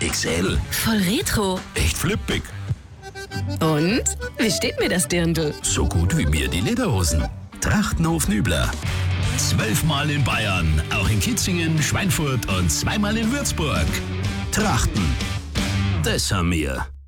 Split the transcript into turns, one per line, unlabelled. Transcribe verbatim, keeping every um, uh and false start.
X L.
Voll retro.
Echt flippig.
Und? Wie steht mir das Dirndl?
So gut wie mir die Lederhosen. Trachtenhof Nübler. Zwölfmal in Bayern, auch in Kitzingen, Schweinfurt und zweimal in Würzburg. Trachten. Das haben wir.